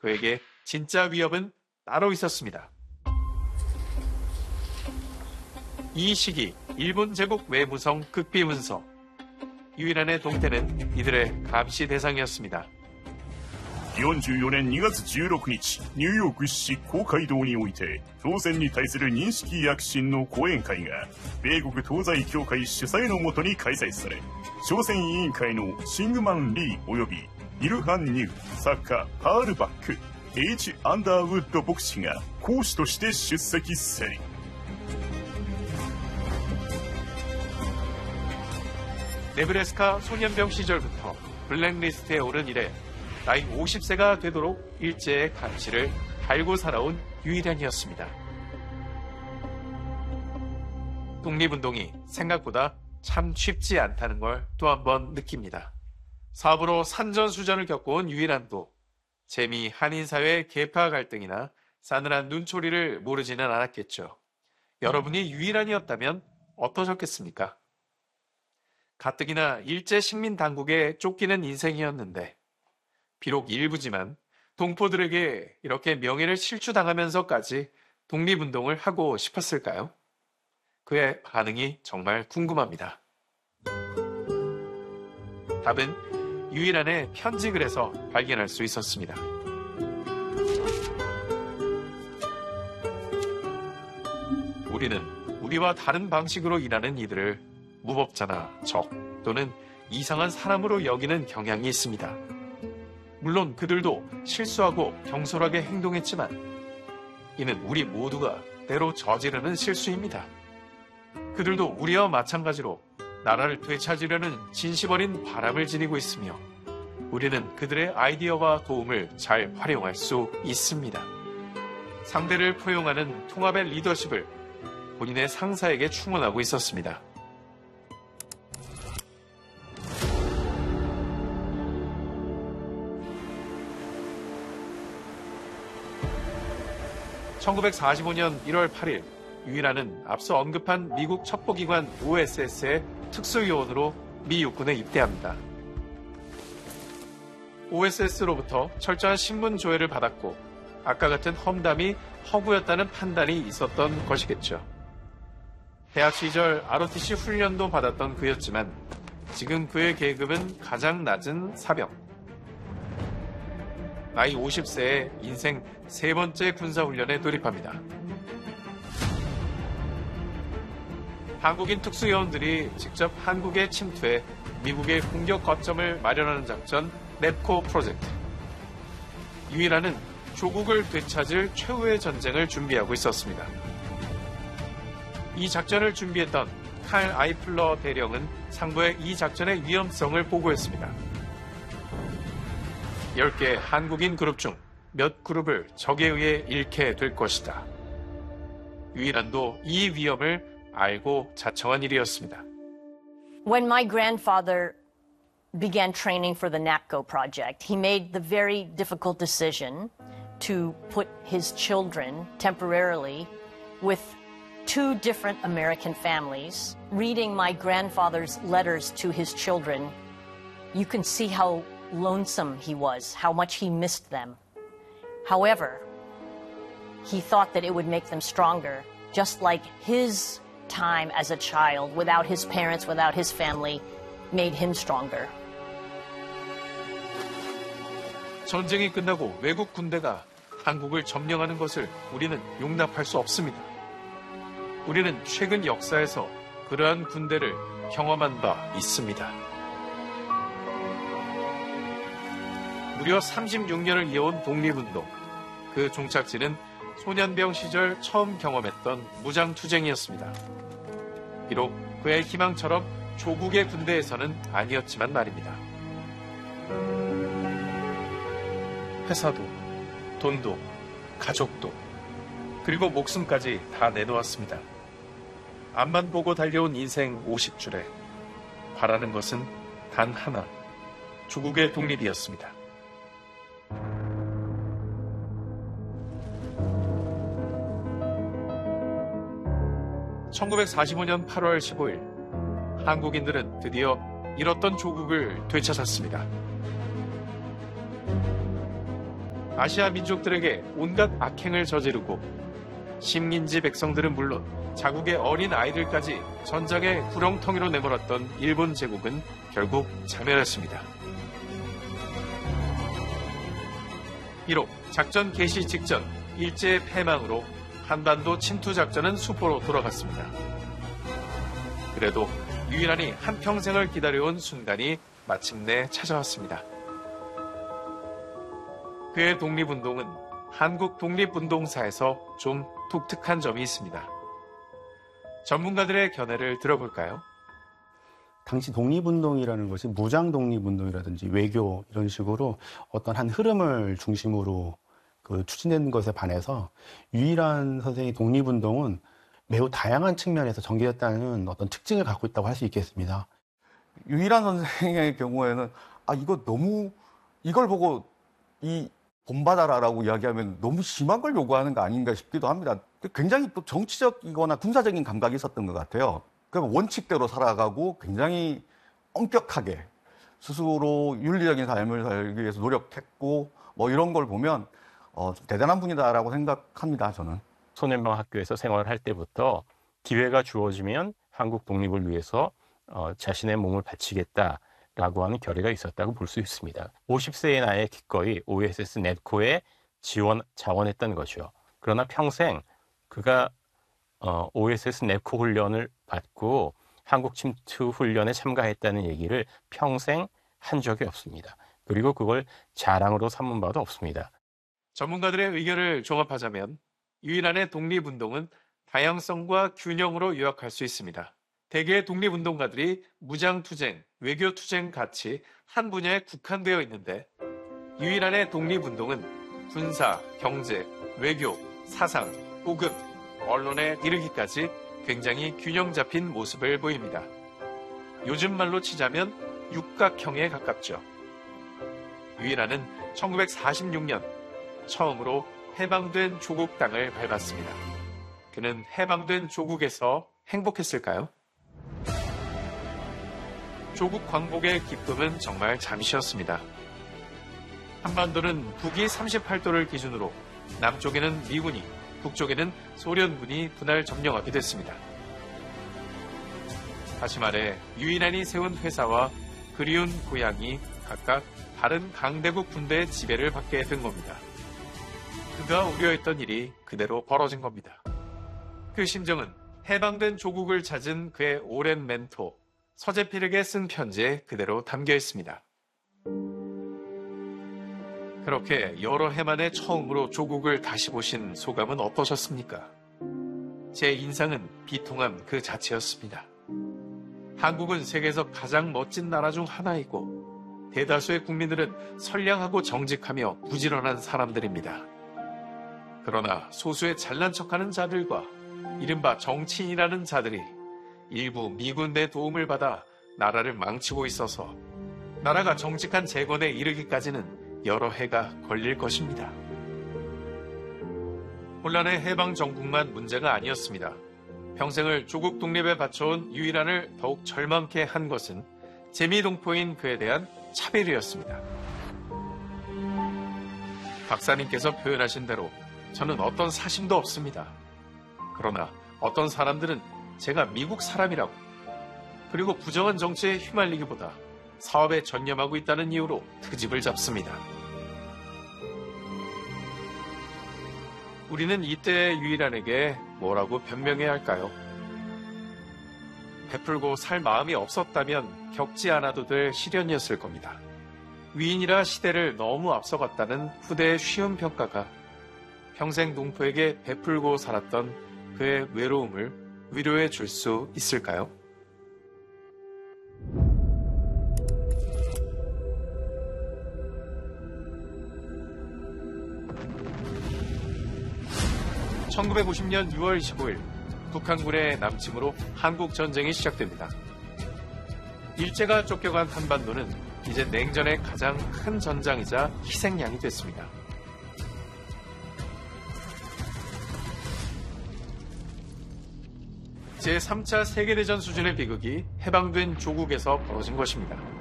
그에게 진짜 위협은 따로 있었습니다. 이 시기 일본 제국 외무성 극비문서. 유일한의 동태는 이들의 감시 대상이었습니다. 44年2月16日、ニューヨーク市公会堂において、朝鮮に対する認識躍進の講演会が、米国東西協会主催のもとに開催され、朝鮮委員会のシングマン・リー及びイルハン・ニュー、作家パール・バック、H. アンダーウッド牧師が講師として出席せり。 네브래스카 소년병 시절부터 블랙리스트에 오른 이래 나이 50세가 되도록 일제의 감시를 달고 살아온 유일한이었습니다. 독립운동이 생각보다 참 쉽지 않다는 걸 또 한 번 느낍니다. 사업으로 산전수전을 겪어온 유일한도 재미 한인사회의 계파 갈등이나 싸늘한 눈초리를 모르지는 않았겠죠. 여러분이 유일한이었다면 어떠셨겠습니까? 가뜩이나 일제 식민 당국에 쫓기는 인생이었는데 비록 일부지만 동포들에게 이렇게 명예를 실추당하면서까지 독립운동을 하고 싶었을까요? 그의 반응이 정말 궁금합니다. 답은 유일한의 편지글에서 발견할 수 있었습니다. 우리는 우리와 다른 방식으로 일하는 이들을 무법자나 적 또는 이상한 사람으로 여기는 경향이 있습니다. 물론 그들도 실수하고 경솔하게 행동했지만 이는 우리 모두가 때로 저지르는 실수입니다. 그들도 우리와 마찬가지로 나라를 되찾으려는 진심 어린 바람을 지니고 있으며 우리는 그들의 아이디어와 도움을 잘 활용할 수 있습니다. 상대를 포용하는 통합의 리더십을 본인의 상사에게 충원하고 있었습니다. (1945년 1월 8일) 유일한은 앞서 언급한 미국 첩보기관 OSS의 특수요원으로 미 육군에 입대합니다. OSS로부터 철저한 신분 조회를 받았고 아까 같은 험담이 허구였다는 판단이 있었던 것이겠죠. 대학 시절 ROTC 훈련도 받았던 그였지만 지금 그의 계급은 가장 낮은 사병. 나이 50세에 인생 세 번째 군사훈련에 돌입합니다. 한국인 특수요원들이 직접 한국에 침투해 미국의 공격 거점을 마련하는 작전 넵코 프로젝트. 유일한은 조국을 되찾을 최후의 전쟁을 준비하고 있었습니다. 이 작전을 준비했던 칼 아이플러 대령은 상부에 이 작전의 위험성을 보고했습니다. 10개 한국인 그룹 중 몇 그룹을 적에 의해 잃게 될 것이다. 유일한도 이 위험을 알고 자청한 일이었습니다. When my grandfather began training for the NAPCO project, he made the very difficult decision to put his children temporarily with two different American families. Reading my grandfather's letters to his children, you can see how lonesome he was, how much he missed them. However, he thought that it would make them stronger, just like his time as a child without his parents, without his family, made him stronger. 전쟁이 끝나고 외국 군대가 한국을 점령하는 것을 우리는 용납할 수 없습니다. 우리는 최근 역사에서 그러한 군대를 경험한 바 있습니다. 무려 36년을 이어온 독립운동. 그 종착지는 소년병 시절 처음 경험했던 무장투쟁이었습니다. 비록 그의 희망처럼 조국의 군대에서는 아니었지만 말입니다. 회사도, 돈도, 가족도, 그리고 목숨까지 다 내놓았습니다. 앞만 보고 달려온 인생 50줄에 바라는 것은 단 하나, 조국의 독립이었습니다. (1945년 8월 15일) 한국인들은 드디어 잃었던 조국을 되찾았습니다. 아시아 민족들에게 온갖 악행을 저지르고 식민지 백성들은 물론 자국의 어린 아이들까지 전장의 구렁텅이로 내몰았던 일본 제국은 결국 자멸했습니다. 비록 작전 개시 직전 일제의 패망으로 한반도 침투 작전은 수포로 돌아갔습니다. 그래도 유일한이 한평생을 기다려온 순간이 마침내 찾아왔습니다. 그의 독립운동은 한국 독립운동사에서 좀 독특한 점이 있습니다. 전문가들의 견해를 들어볼까요? 당시 독립운동이라는 것이 무장 독립운동이라든지 외교 이런 식으로 어떤 한 흐름을 중심으로 추진된 것에 반해서 유일한 선생의 독립운동은 매우 다양한 측면에서 전개됐다는 어떤 특징을 갖고 있다고 할 수 있겠습니다. 유일한 선생의 경우에는 이걸 보고 이 본받아라라고 이야기하면 너무 심한 걸 요구하는 거 아닌가 싶기도 합니다. 굉장히 또 정치적이거나 군사적인 감각이 있었던 것 같아요. 그러면 원칙대로 살아가고 굉장히 엄격하게 스스로 윤리적인 삶을 살기 위해서 노력했고 뭐 이런 걸 보면 좀 대단한 분이다라고 생각합니다, 저는. 소년방 학교에서 생활할 때부터 기회가 주어지면 한국 독립을 위해서 자신의 몸을 바치겠다라고 하는 결의가 있었다고 볼 수 있습니다. 50세의 나이에 기꺼이 OSS 넵코에 자원했던 것이요. 그러나 평생 그가 OSS 넵코 훈련을 받고 한국 침투 훈련에 참가했다는 얘기를 평생 한 적이 없습니다. 그리고 그걸 자랑으로 삼은 바도 없습니다. 전문가들의 의견을 종합하자면 유일한의 독립운동은 다양성과 균형으로 요약할 수 있습니다. 대개의 독립운동가들이 무장투쟁, 외교투쟁 같이 한 분야에 국한되어 있는데 유일한의 독립운동은 군사, 경제, 외교, 사상, 보급, 언론에 이르기까지 굉장히 균형 잡힌 모습을 보입니다. 요즘 말로 치자면 육각형에 가깝죠. 유일한은 1946년 처음으로 해방된 조국 땅을 밟았습니다. 그는 해방된 조국에서 행복했을까요? 조국 광복의 기쁨은 정말 잠시였습니다. 한반도는 북위 38도를 기준으로 남쪽에는 미군이, 북쪽에는 소련군이 분할 점령하게 됐습니다. 다시 말해 유일한이 세운 회사와 그리운 고향이 각각 다른 강대국 군대의 지배를 받게 된 겁니다. 그가 우려했던 일이 그대로 벌어진 겁니다. 그 심정은 해방된 조국을 찾은 그의 오랜 멘토 서재필에게 쓴 편지에 그대로 담겨 있습니다. 그렇게 여러 해 만에 처음으로 조국을 다시 보신 소감은 어떠셨습니까? 제 인상은 비통함 그 자체였습니다. 한국은 세계에서 가장 멋진 나라 중 하나이고 대다수의 국민들은 선량하고 정직하며 부지런한 사람들입니다. 그러나 소수의 잘난 척하는 자들과 이른바 정치인이라는 자들이 일부 미군의 도움을 받아 나라를 망치고 있어서 나라가 정직한 재건에 이르기까지는 여러 해가 걸릴 것입니다. 혼란의 해방 정국만 문제가 아니었습니다. 평생을 조국 독립에 바쳐온 유일한을 더욱 절망케 한 것은 재미동포인 그에 대한 차별이었습니다. 박사님께서 표현하신 대로 저는 어떤 사심도 없습니다. 그러나 어떤 사람들은 제가 미국 사람이라고 그리고 부정한 정치에 휘말리기보다 사업에 전념하고 있다는 이유로 트집을 잡습니다. 우리는 이때의 유일한에게 뭐라고 변명해야 할까요? 베풀고 살 마음이 없었다면 겪지 않아도 될 시련이었을 겁니다. 위인이라 시대를 너무 앞서갔다는 후대의 쉬운 평가가 평생 동포에게 베풀고 살았던 그의 외로움을 위로해 줄 수 있을까요? (1950년 6월 25일) 북한군의 남침으로 한국전쟁이 시작됩니다. 일제가 쫓겨간 한반도는 이제 냉전의 가장 큰 전장이자 희생양이 됐습니다. 제3차 세계대전 수준의 비극이 해방된 조국에서 벌어진 것입니다.